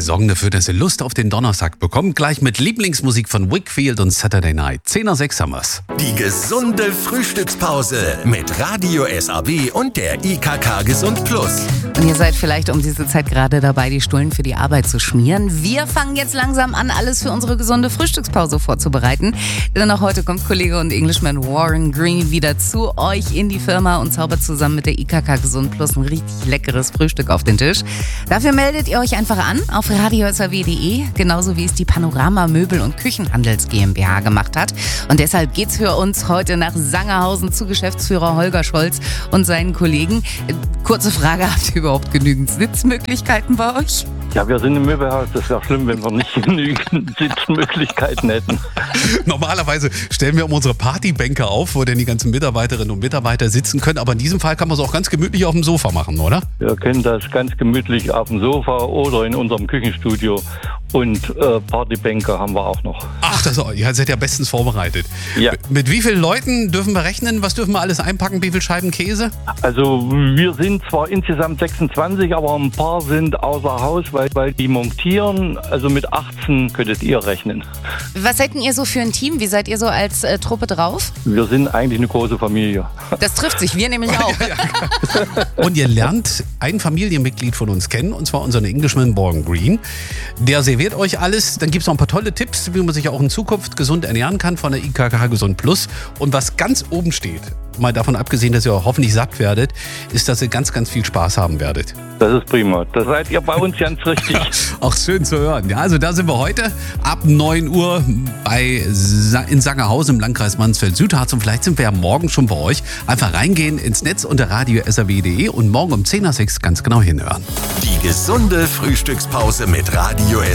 sorgen dafür, dass ihr Lust auf den Donnerstag bekommt. Gleich mit Lieblingsmusik von Wakefield und Saturday Night. 10:06 haben wir's. Die gesunde Frühstückspause mit Radio SAW und der IKK Gesund Plus. Und ihr seid vielleicht um diese Zeit gerade dabei, die Stullen für die Arbeit zu schmieren. Wir fangen jetzt langsam an, alles für unsere gesunde Frühstückspause vorzubereiten. Denn auch heute kommt Kollege und Englishman Warren Green wieder zu euch in die Firma und zaubert zusammen mit der IKK Gesund Plus ein richtig leckeres Frühstück auf den Tisch. Dafür meldet ihr euch einfach an auf radiosaw.de, genauso wie es die Panorama Möbel- und Küchenhandels GmbH gemacht hat. Und deshalb geht's für uns heute nach Sangerhausen zu Geschäftsführer Holger Scholz und seinen Kollegen. Kurze Frage, habt ihr überhaupt genügend Sitzmöglichkeiten bei euch? Ja, wir sind im Möbelhaus. Das wäre schlimm, wenn wir nicht genügend Sitzmöglichkeiten hätten. Normalerweise stellen wir unsere Partybänke auf, wo dann die ganzen Mitarbeiterinnen und Mitarbeiter sitzen können. Aber in diesem Fall kann man es auch ganz gemütlich auf dem Sofa machen, oder? Wir können das ganz gemütlich auf dem Sofa oder in unserem Küchenstudio. Und Partybänke haben wir auch noch. Ach, ihr seid ja bestens vorbereitet. Ja. Mit wie vielen Leuten dürfen wir rechnen? Was dürfen wir alles einpacken? Wie viele Scheiben Käse? Also wir sind zwar insgesamt 26, aber ein paar sind außer Haus, weil die montieren. Also mit 18 könntet ihr rechnen. Was seid denn ihr so für ein Team? Wie seid ihr so als Truppe drauf? Wir sind eigentlich eine große Familie. Das trifft sich, wir nämlich auch. Und ihr lernt ein Familienmitglied von uns kennen, und zwar unseren Englishman Warren Green. Der serviert euch alles. Dann gibt es noch ein paar tolle Tipps, wie man sich auch in Zukunft gesund ernähren kann von der IKK Gesund Plus. Und was ganz oben steht, mal davon abgesehen, dass ihr hoffentlich satt werdet, ist, dass ihr ganz, ganz viel Spaß haben werdet. Das ist prima. Da seid ihr bei uns ganz richtig. Auch schön zu hören. Ja, also da sind wir heute ab 9 Uhr in Sangerhausen im Landkreis Mansfeld-Südharz. Und vielleicht sind wir ja morgen schon bei euch. Einfach reingehen ins Netz unter radiosaw.de und morgen um 10:06 ganz genau hinhören. Die gesunde Frühstückspause mit Radio SAW.